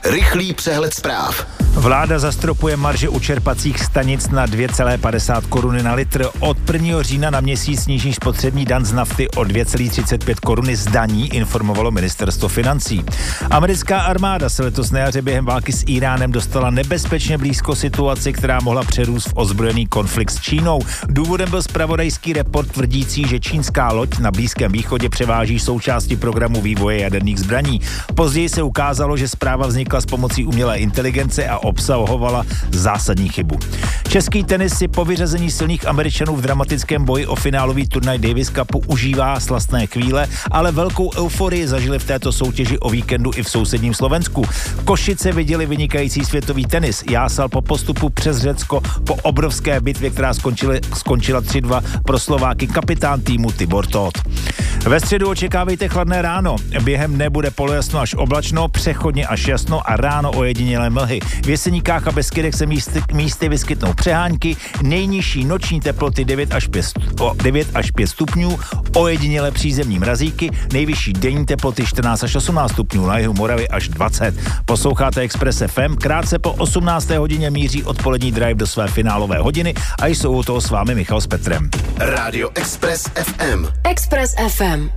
Rychlý přehled zpráv. Vláda zastropuje marže u čerpacích stanic na 2,50 koruny na litr. Od 1. října na měsíc sníží spotřební daň z nafty o 2,35 koruny z daní, informovalo ministerstvo financí. Americká armáda se letos na jaře během války s Íránem dostala nebezpečně blízko situaci, která mohla přerůst v ozbrojený konflikt s Čínou. Důvodem byl zpravodajský report tvrdící, že čínská loď na Blízkém východě převáží součásti programu vývoje jaderných zbraní. Později se ukázalo, že zpráva vznikla s pomocí umělé inteligence a obsahovala zásadní chybu. Český tenis si po vyřazení silných Američanů v dramatickém boji o finálový turnaj Davis Cupu užívá slastné chvíle, ale velkou euforii zažili v této soutěži o víkendu i v sousedním Slovensku. Košice viděli vynikající světový tenis. Jásal po postupu přes Řecko po obrovské bitvě, která skončila 3-2 pro Slováky kapitán týmu Tibor Tóth. Ve středu očekávejte chladné ráno. Během dne bude polojasno až oblačno, přechodně až jasno a ráno ojedinělé mlhy. V Jeseníkách a Beskydech se místy vyskytnou přehánky, nejnižší noční teploty 9 až 5 stupňů, ojedinělé přízemní mrazíky, nejvyšší denní teploty 14 až 18 stupňů, na jihu Moravy až 20. Posloucháte Express FM, krátce po 18. hodině míří odpolední drive do své finálové hodiny a jsou u toho s vámi Michal s Petrem. Rádio Express FM. Express FM.